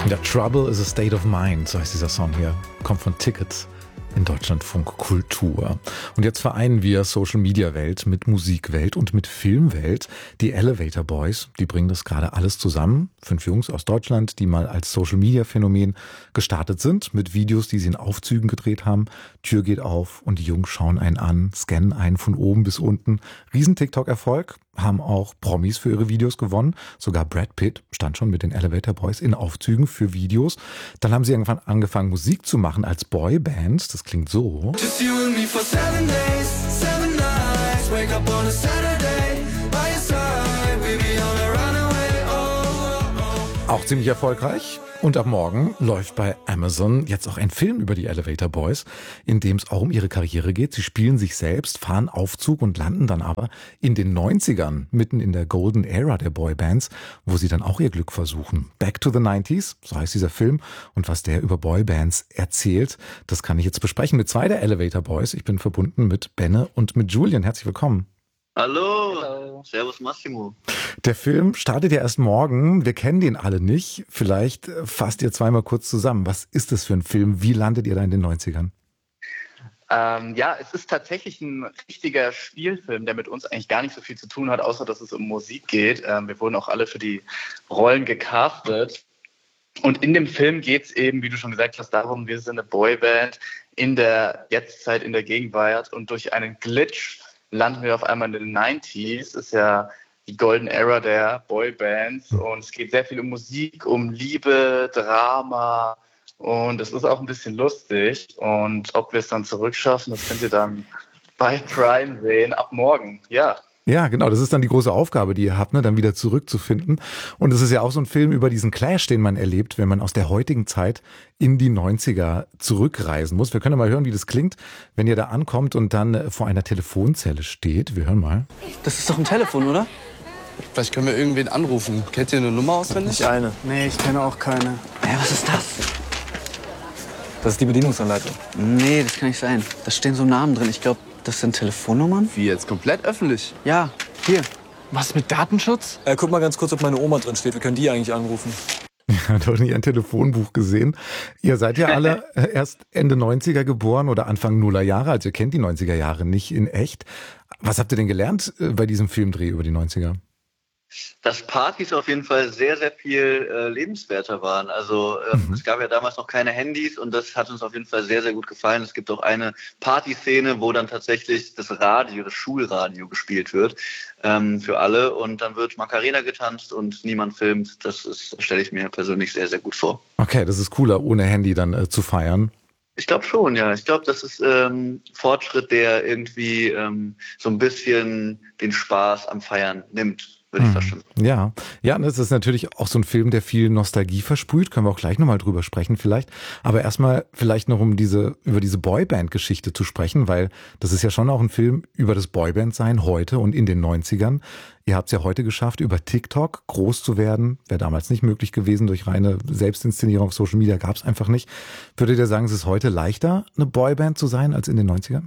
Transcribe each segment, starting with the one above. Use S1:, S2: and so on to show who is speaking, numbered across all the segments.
S1: Ja, Trouble is a State of Mind, so heißt dieser Song hier. Kommt von Tickets in Deutschlandfunk Kultur. Und jetzt vereinen wir Social-Media-Welt mit Musikwelt und mit Filmwelt. Die Elevator Boys, die bringen das gerade alles zusammen. 5 Jungs aus Deutschland, die mal als Social-Media-Phänomen gestartet sind, mit Videos, die sie in Aufzügen gedreht haben. Tür geht auf und die Jungs schauen einen an, scannen einen von oben bis unten. Riesen-TikTok-Erfolg, haben auch Promis für ihre Videos gewonnen. Sogar Brad Pitt stand schon mit den Elevator Boys in Aufzügen für Videos. Dann haben sie irgendwann angefangen, Musik zu machen als Boyband. Das klingt so. Just you and me for 7 days, 7 nights. Wake up on a Saturday, by your side, we be on a runaway, oh, oh, oh. Auch ziemlich erfolgreich. Und ab morgen läuft bei Amazon jetzt auch ein Film über die Elevator Boys, in dem es auch um ihre Karriere geht. Sie spielen sich selbst, fahren Aufzug und landen dann aber in den 90ern, mitten in der Golden Era der Boybands, wo sie dann auch ihr Glück versuchen. Back to the 90s, so heißt dieser Film. Und was der über Boybands erzählt, das kann ich jetzt besprechen mit 2 der Elevator Boys. Ich bin verbunden mit Benne und mit Julian. Herzlich willkommen.
S2: Hallo. Hallo, servus Massimo.
S1: Der Film startet ja erst morgen. Wir kennen den alle nicht. Vielleicht fasst ihr 2 mal kurz zusammen. Was ist das für ein Film? Wie landet ihr da in den 90ern?
S3: Ja, es ist tatsächlich ein richtiger Spielfilm, der mit uns eigentlich gar nicht so viel zu tun hat, außer dass es um Musik geht. Wir wurden auch alle für die Rollen gecastet. Und in dem Film geht es eben, wie du schon gesagt hast, darum, wir sind eine Boyband in der Jetztzeit, in der Gegenwart. Und durch einen Glitch landen wir auf einmal in den 90s. Ist ja die Golden Era der Boybands. Und es geht sehr viel um Musik, um Liebe, Drama. Und es ist auch ein bisschen lustig. Und ob wir es dann zurückschaffen, das könnt ihr dann bei Prime sehen, ab morgen. Ja.
S1: Ja, genau. Das ist dann die große Aufgabe, die ihr habt, ne, dann wieder zurückzufinden. Und es ist ja auch so ein Film über diesen Clash, den man erlebt, wenn man aus der heutigen Zeit in die 90er zurückreisen muss. Wir können ja mal hören, wie das klingt, wenn ihr da ankommt und dann vor einer Telefonzelle steht. Wir hören mal.
S4: Das ist doch ein Telefon, oder?
S5: Vielleicht können wir irgendwen anrufen. Kennt ihr eine Nummer auswendig?
S4: Nicht eine. Nee, ich kenne auch keine. Hä, was ist das?
S5: Das ist die Bedienungsanleitung.
S4: Nee, das kann nicht sein. Da stehen so Namen drin. Ich glaube, das sind Telefonnummern.
S5: Wie jetzt? Komplett öffentlich?
S4: Ja, hier. Was mit Datenschutz?
S5: Guck mal ganz kurz, ob meine Oma drin steht. Wir können die eigentlich anrufen.
S1: Ja, doch nicht ein Telefonbuch gesehen. Ihr seid ja alle erst Ende 90er geboren oder Anfang Nullerjahre, also ihr kennt die 90er Jahre nicht in echt. Was habt ihr denn gelernt bei diesem Filmdreh über die 90er?
S2: Dass Partys auf jeden Fall sehr, sehr viel lebenswerter waren. Also es gab ja damals noch keine Handys und das hat uns auf jeden Fall sehr, sehr gut gefallen. Es gibt auch eine Partyszene, wo dann tatsächlich das Radio, das Schulradio gespielt wird für alle und dann wird Macarena getanzt und niemand filmt. Das stelle ich mir persönlich sehr, sehr gut vor.
S1: Okay, das ist cooler, ohne Handy dann zu feiern.
S2: Ich glaube schon, ja. Ich glaube, das ist Fortschritt, der irgendwie so ein bisschen den Spaß am Feiern nimmt. Würde ich fast schon sagen.
S1: Ja, das ist natürlich auch so ein Film, der viel Nostalgie versprüht. Können wir auch gleich nochmal drüber sprechen vielleicht. Aber erstmal vielleicht noch über diese Boyband-Geschichte zu sprechen, weil das ist ja schon auch ein Film über das Boyband-Sein heute und in den 90ern. Ihr habt es ja heute geschafft, über TikTok groß zu werden. Wäre damals nicht möglich gewesen. Durch reine Selbstinszenierung auf Social Media gab es einfach nicht. Würdet ihr sagen, es ist heute leichter, eine Boyband zu sein, als in den 90ern?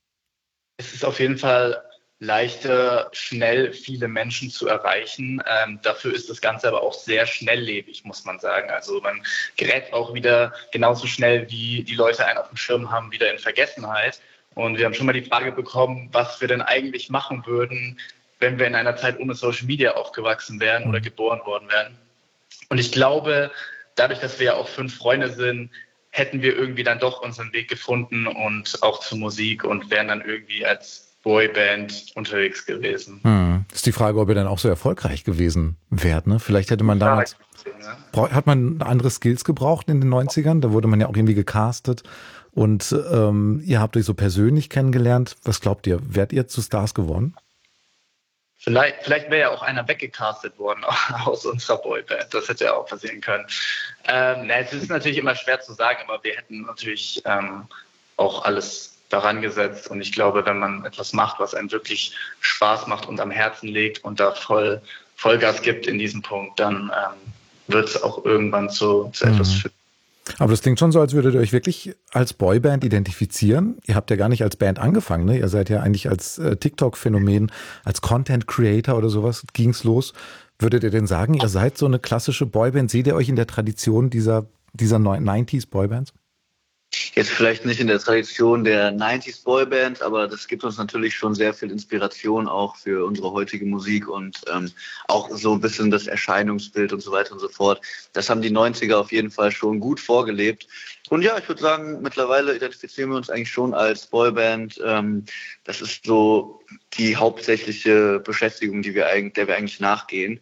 S3: Es ist auf jeden Fall leichter, schnell viele Menschen zu erreichen. Dafür ist das Ganze aber auch sehr schnelllebig, muss man sagen. Also man gerät auch wieder genauso schnell, wie die Leute einen auf dem Schirm haben, wieder in Vergessenheit. Und wir haben schon mal die Frage bekommen, was wir denn eigentlich machen würden, wenn wir in einer Zeit ohne Social Media aufgewachsen wären oder geboren worden wären. Und ich glaube, dadurch, dass wir ja auch 5 Freunde sind, hätten wir irgendwie dann doch unseren Weg gefunden und auch zur Musik und wären dann irgendwie als Boyband unterwegs gewesen.
S1: Ist die Frage, ob ihr dann auch so erfolgreich gewesen wärt, ne? Vielleicht hätte man damals, hat man andere Skills gebraucht in den 90ern? Da wurde man ja auch irgendwie gecastet und ihr habt euch so persönlich kennengelernt. Was glaubt ihr, wärt ihr zu Stars geworden?
S3: Vielleicht wäre ja auch einer weggecastet worden aus unserer Boyband. Das hätte ja auch passieren können. Es ist natürlich immer schwer zu sagen, aber wir hätten natürlich auch alles daran gesetzt. Und ich glaube, wenn man etwas macht, was einem wirklich Spaß macht und am Herzen liegt und da Vollgas gibt in diesem Punkt, dann wird es auch irgendwann zu etwas führen.
S1: Aber das klingt schon so, als würdet ihr euch wirklich als Boyband identifizieren. Ihr habt ja gar nicht als Band angefangen, ne? Ihr seid ja eigentlich als TikTok-Phänomen, als Content-Creator oder sowas ging's los. Würdet ihr denn sagen, ihr seid so eine klassische Boyband? Seht ihr euch in der Tradition dieser 90s-Boybands?
S2: Jetzt vielleicht nicht in der Tradition der 90s Boybands, aber das gibt uns natürlich schon sehr viel Inspiration auch für unsere heutige Musik und auch so ein bisschen das Erscheinungsbild und so weiter und so fort. Das haben die 90er auf jeden Fall schon gut vorgelebt. Und ja, ich würde sagen, mittlerweile identifizieren wir uns eigentlich schon als Boyband. Das ist so die hauptsächliche Beschäftigung, der wir eigentlich nachgehen.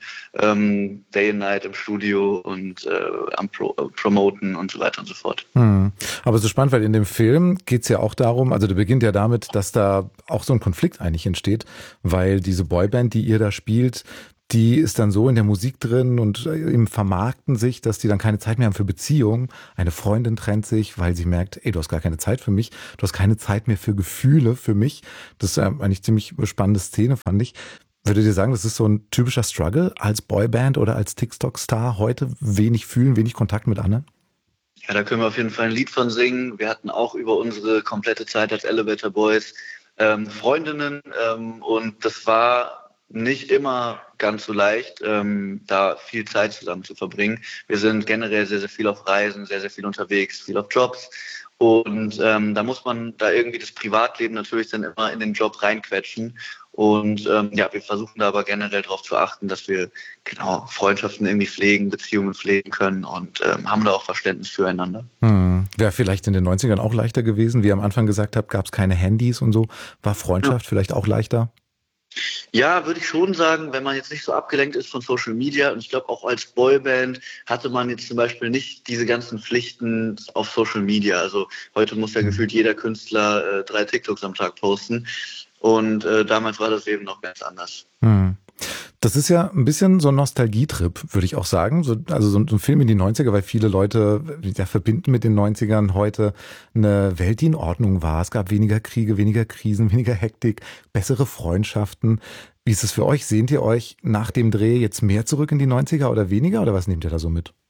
S2: Day and Night im Studio und am Promoten und so weiter und so fort.
S1: Aber so spannend, weil in dem Film geht's ja auch darum, also der beginnt ja damit, dass da auch so ein Konflikt eigentlich entsteht, weil diese Boyband, die ihr da spielt, die ist dann so in der Musik drin und im Vermarkten sich, dass die dann keine Zeit mehr haben für Beziehungen. Eine Freundin trennt sich, weil sie merkt, ey, du hast gar keine Zeit für mich, du hast keine Zeit mehr für Gefühle für mich. Das ist eigentlich ziemlich spannende Szene, fand ich. Würdet ihr sagen, das ist so ein typischer Struggle als Boyband oder als TikTok-Star heute? Wenig fühlen, wenig Kontakt mit anderen?
S2: Ja, da können wir auf jeden Fall ein Lied von singen. Wir hatten auch über unsere komplette Zeit als Elevator Boys Freundinnen und das war nicht immer ganz so leicht, da viel Zeit zusammen zu verbringen. Wir sind generell sehr, sehr viel auf Reisen, sehr, sehr viel unterwegs, viel auf Jobs. Und da muss man da irgendwie das Privatleben natürlich dann immer in den Job reinquetschen. Und ja, wir versuchen da aber generell darauf zu achten, dass wir genau Freundschaften irgendwie pflegen, Beziehungen pflegen können und haben da auch Verständnis füreinander.
S1: Wäre vielleicht in den 90ern auch leichter gewesen. Wie ihr am Anfang gesagt habt, gab es keine Handys und so. War Freundschaft vielleicht auch leichter?
S2: Ja, würde ich schon sagen, wenn man jetzt nicht so abgelenkt ist von Social Media. Und ich glaube, auch als Boyband hatte man jetzt zum Beispiel nicht diese ganzen Pflichten auf Social Media. Also heute muss ja gefühlt jeder Künstler 3 TikToks am Tag posten. Und damals war das eben noch ganz anders.
S1: Das ist ja ein bisschen so ein Nostalgietrip, würde ich auch sagen. Also so ein Film in die 90er, weil viele Leute ja verbinden mit den 90ern heute eine Welt, die in Ordnung war. Es gab weniger Kriege, weniger Krisen, weniger Hektik, bessere Freundschaften. Wie ist es für euch? Sehnt ihr euch nach dem Dreh jetzt mehr zurück in die 90er oder weniger? Oder was nehmt ihr da so mit?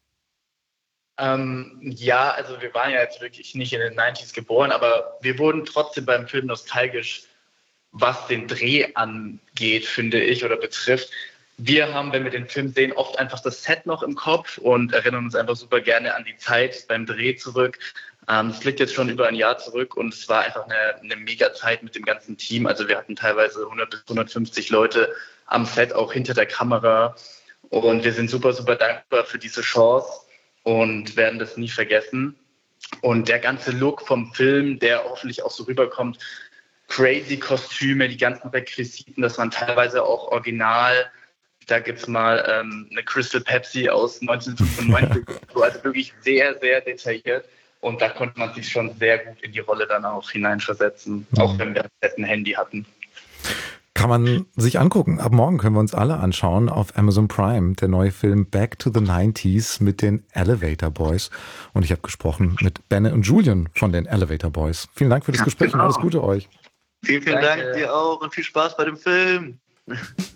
S3: Ja, also wir waren ja jetzt wirklich nicht in den 90s geboren, aber wir wurden trotzdem beim Film nostalgisch, was den Dreh angeht, finde ich, oder betrifft. Wir haben, wenn wir den Film sehen, oft einfach das Set noch im Kopf und erinnern uns einfach super gerne an die Zeit beim Dreh zurück. Es liegt jetzt schon über ein Jahr zurück und es war einfach eine mega Zeit mit dem ganzen Team. Also wir hatten teilweise 100 bis 150 Leute am Set, auch hinter der Kamera. Und wir sind super, super dankbar für diese Chance und werden das nie vergessen. Und der ganze Look vom Film, der hoffentlich auch so rüberkommt, crazy Kostüme, die ganzen Requisiten, das waren teilweise auch original. Da gibt's mal eine Crystal Pepsi aus 1995, also wirklich sehr, sehr detailliert. Und da konnte man sich schon sehr gut in die Rolle dann auch hineinversetzen, auch wenn wir ein Handy hatten.
S1: Kann man sich angucken. Ab morgen können wir uns alle anschauen auf Amazon Prime. Der neue Film Back to the 90s mit den Elevator Boys. Und ich habe gesprochen mit Benne und Julian von den Elevator Boys. Vielen Dank für das Gespräch und alles Gute euch.
S2: Vielen Dank dir auch und viel Spaß bei dem Film.